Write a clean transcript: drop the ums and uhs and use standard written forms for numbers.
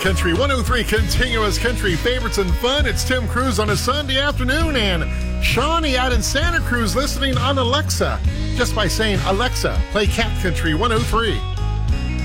Country 103 continuous country favorites and fun. It's Tim Cruz on a Sunday afternoon and Shawnee out in Santa Cruz listening on Alexa just by saying, Alexa, play Cat Country 103.